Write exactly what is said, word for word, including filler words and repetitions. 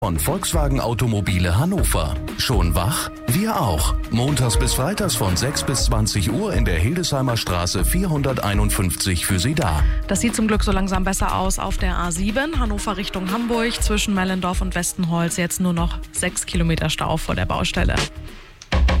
Von Volkswagen Automobile Hannover. Schon wach? Wir auch. Montags bis freitags von sechs bis zwanzig Uhr in der Hildesheimer Straße vierhunderteinundfünfzig für Sie da. Das sieht zum Glück so langsam besser aus auf der A sieben, Hannover Richtung Hamburg, zwischen Mellendorf und Westenholz. Jetzt nur noch sechs Kilometer Stau vor der Baustelle.